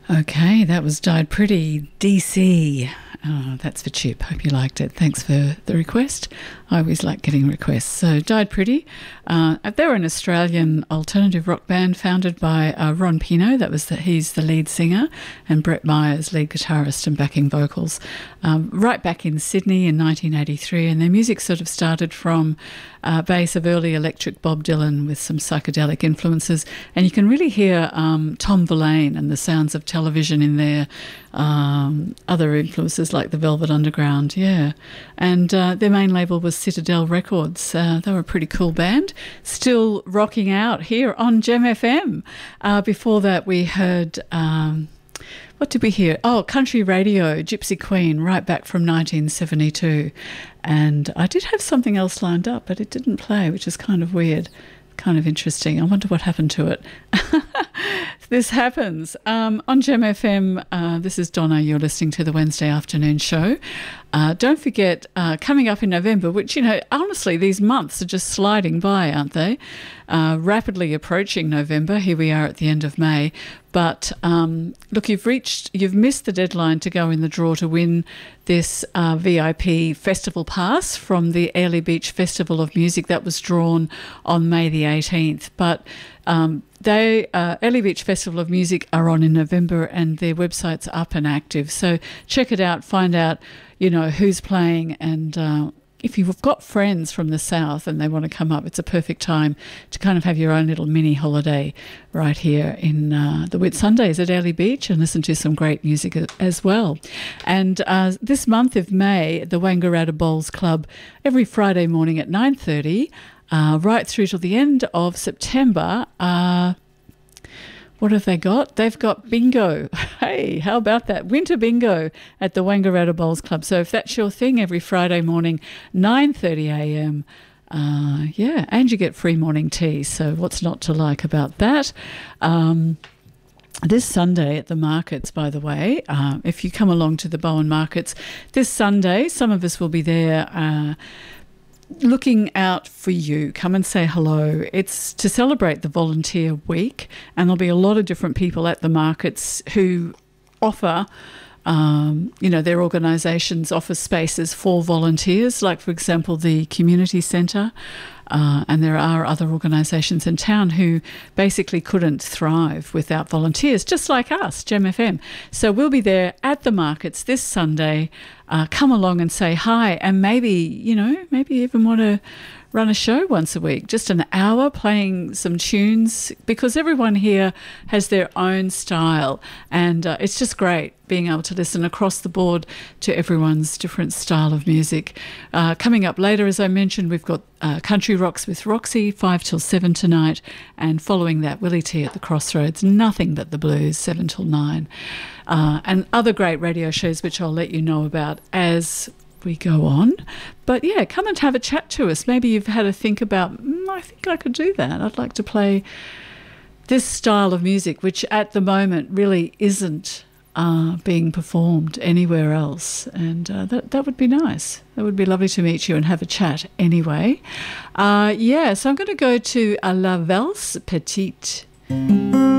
Okay, that was Died Pretty, DC. Oh, that's for Chip. Hope you liked it. Thanks for the request. I always like getting requests. So, Died Pretty. They're an Australian alternative rock band founded by Ron Pino. He's the lead singer, and Brett Myers, lead guitarist and backing vocals. Right back in Sydney in 1983, and their music sort of started from a base of early electric Bob Dylan with some psychedelic influences, and you can really hear Tom Verlaine and the sounds of television in there. Other influences like the Velvet Underground, yeah. And their main label was Citadel Records. They were a pretty cool band, still rocking out here on Gem FM. Before that, we heard... what did we hear? Oh, Country Radio, Gypsy Queen, right back from 1972. And I did have something else lined up, but it didn't play, which is kind of weird, kind of interesting. I wonder what happened to it. This happens. On Gem FM, this is Donna. You're listening to the Wednesday afternoon show. Don't forget, coming up in November, which, honestly, these months are just sliding by, aren't they? Rapidly approaching November. Here we are at the end of May. But look, you've missed the deadline to go in the draw to win this VIP festival pass from the Airlie Beach Festival of Music that was drawn on May the 18th. But Airlie Beach Festival of Music are on in November, and their website's up and active. So check it out, find out, who's playing, and if you've got friends from the south and they want to come up, it's a perfect time to kind of have your own little mini holiday right here in the Whitsundays at Airlie Beach and listen to some great music as well. And this month of May, the Wangaratta Bowls Club, every Friday morning at 9:30, right through till the end of September. What have they got? They've got bingo. Hey, how about that? Winter bingo at the Wangaratta Bowls Club. So if that's your thing, every Friday morning, 9:30 a.m., and you get free morning tea. So what's not to like about that? This Sunday at the markets, by the way, if you come along to the Bowen markets, this Sunday, some of us will be there looking out for you. Come and say hello. It's to celebrate the Volunteer Week, and there'll be a lot of different people at the markets who offer, their organisations offer spaces for volunteers, like, for example, the Community Centre, and there are other organisations in town who basically couldn't thrive without volunteers, just like us, Gem FM. So we'll be there at the markets this Sunday. Come along and say hi, and maybe even want to run a show once a week, just an hour playing some tunes, because everyone here has their own style, and it's just great being able to listen across the board to everyone's different style of music. Coming up later, as I mentioned, we've got Country Rocks with Roxy, 5 till 7 tonight, and following that, Willie T at the Crossroads, Nothing But the Blues, 7 till 9. And other great radio shows, which I'll let you know about as we go on. But yeah, come and have a chat to us. Maybe you've had a think about, I think I could do that. I'd like to play this style of music, which at the moment really isn't being performed anywhere else. And that would be nice. That would be lovely to meet you and have a chat anyway. So I'm going to go to La Valse Petite.